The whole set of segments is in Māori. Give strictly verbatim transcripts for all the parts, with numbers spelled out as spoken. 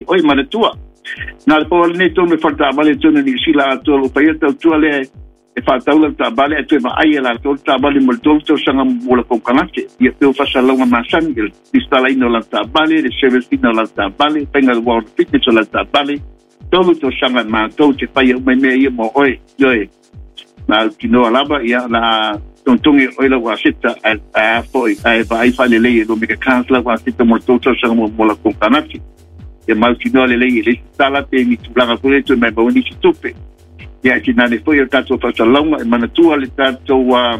oi mana tua na po le to me falta vale to ni sila to lo pa to to le e fa tau ta vale to ma ai la to ta vale mo to to sanga mo la ko kanake ia to fa sala ma masan il instala ino la ta vale le service ino la ta vale penga world fitness la ta vale to to sanga ma to te pa ia me me mo oi oi na kino alaba ia na tontongi oila wa sita a foi ai vai fa le le do me kansla wa sita mo to to sanga mo la ko kanake e mal kino le le le sala te mi tu la ko to me ba ni stupe ya kina le foi ta to fa salonga e mana tu le ta to wa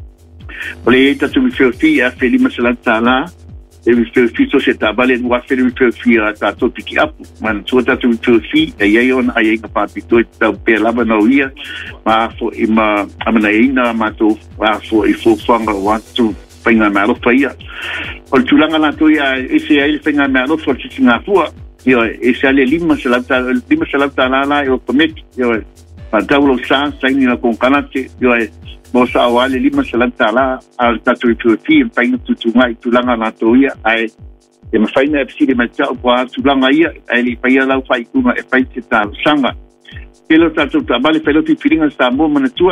le ta tu mi fi a feli masala tala e mi fi so se ta vale wa feli mi fi a ta to piki up man tu ta tu fi e ye on ai ka pa pi to ta pe la ba no ia ma fo i ma amana ina ma to wa fo i fo fanga wa tu penga ma lo faia o tu langa na to ya e se ai penga ma lo fo ti singa fu io e se ale lima se la ta lima se la ta la la io comet io pa taulo sa sa ni con canate io e mo sa wale lima se la ta la al tatu tu fi pa ino tu tu mai tu langa na to ia ai e ma faina e si ma ta qua tu langa ia ai li pa ia la fai kuma e fai se ta sanga pelo tatu ta vale pelo ti filinga sta mo mana tua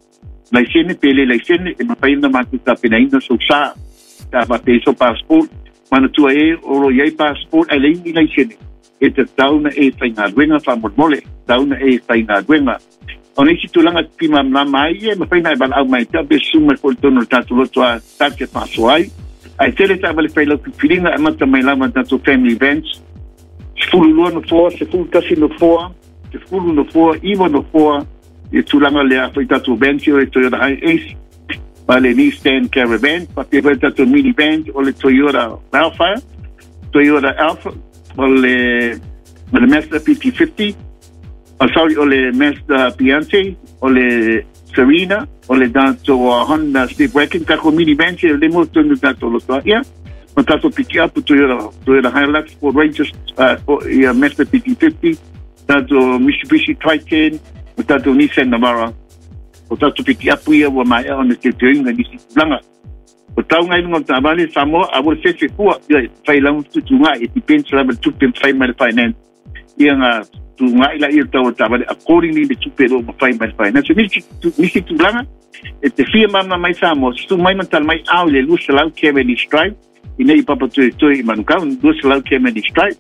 la scene pele la scene e ma faina ma tu ta pena ino so sa ta ba pe so passport mana tua e o lo ye passport ai le la scene e te tauna e faina wenga fa mo mole tauna e faina wenga oni si tulanga pima na mai e ma faina ba au mai ta be suma ko tono tatu lo tua ta ke paso ai ai tele ta vale faila filinga ma ta mai lama tatu family events fulu lo no fo se fulu kasi no fo se fulu no fo ivo no fo e tulanga le a faita tu bencio e Toyota Ace vale ni stand caravan pa pe faita tu mini van o le Toyota Alpha Toyota Alpha o le o le Mazda P T fifty oh, sorry o le Mazda Piante o le Serena o le dato Honda Steve Wagon kako mini van se le moto no dato lo tua ia ma tato pick up Toyota Toyota Hilux Ford Ranger uh, o ia Mazda P T fifty dato Mitsubishi Triton o tato Nissan Navara o tato pick up ia wa mai on te teinga ni si langa o tau ngai no ta vale Samoa a vol se se fu ia fai lang tu tu ngai e depends level tu pen fai mal finance ia nga tu ngai la ia tau ta vale accordingly the tu pero fai mal finance ni si ni si tu langa e te fia mama mai Samoa tu mai mental mai au le lu salau Kevin Stripe i nei papa tu tu i manuka lu salau Kevin Stripe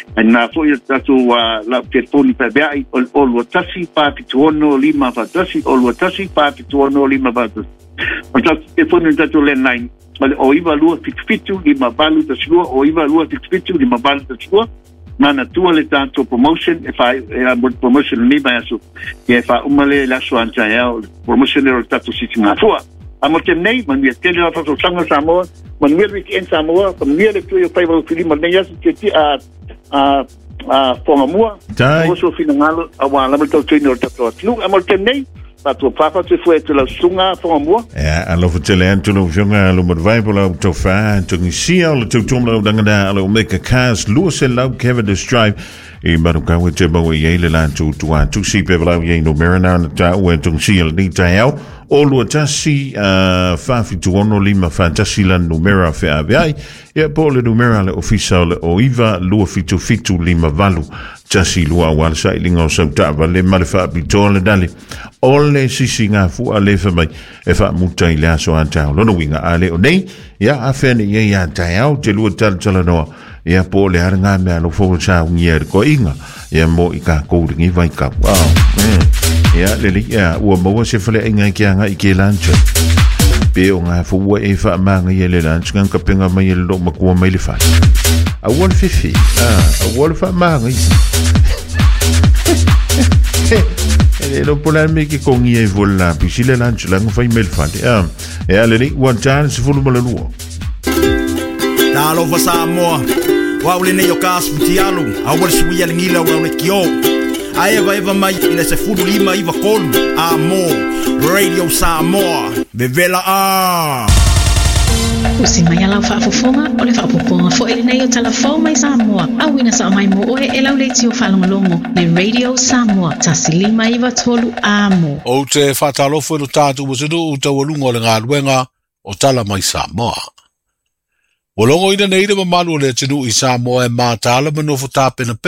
na fo ia tatu wa la telefoni pa bai ol ol watasi pa pituono lima vatasi ol watasi pa pituono lima vatasi o tatu telefoni tatu len nine ale o iva lua fitu lima balu tasua o iva lua fitu lima balu tasua mana tua le tanto promotion if I uh, promotion ni ba so e fa umale la so anta ya promotion ro tatu sitinga fo amo temnei man ia tele la foto sanga Samoa man ia weekend Samoa man ia le tu yo fai vo film man ia se ti a a a fongamua o so finangalo a wala mo to tino to lu amo temnei pa tu papa tu foi tu la sunga fongamua ja alo vertelle en tu lo jonga lo met vibe lo to fa tu ni sia lo tu tom lo danga da lo make a cast lo se lo Kevin the Stripe e maru ka we te ba we yele la tu tu tu si pe la ye no merana ta we tu si el ni ta el o lo tasi fa fi tu ono lima fantasi la numera fe avai e po le numera le official o iva lo fitu fitu lima valu tasi lo wal sai lingo so ta vale mal fa bitole dale ole si singa fu ale fa mai e fa mutai la so anta lo no winga ale o nei ya afene ye ya ta au te lo tal tal no ya po le arnga me lo fo cha ngier ko inga ya mo ika ko ngi vai ka wow ya le li ya o mo se fle inga ki anga i ke lancha pe o nga fu e fa ma nga ye le lancha kan ka penga mai lo ma ko mai le fa a wol fifi ah a wol fa ma nga e lo polame ki ko ngi e vola pi si le lancha la nga fa mai le fa ah ya le li one chance fu mo le luo da lo fa Samoa wa ule ne yo kas futialu a wol suia ngila wa le kio a eva eva mai ina se fulu lima iva kolu amo Radio Samoa bevela a usi mai ala fa fofonga o le fa poponga fo ele nei o telefone mai Samoa a wina sa mai mo o e lau le tio falongolongo le Radio Samoa tasilima iva tolu amo o te fatalofo no tatu mo se do ta wolungo le ngaluenga o tala mai Samoa Wolongo ina nei de mamalu le tinu i Samoa e mātala manofu tāpena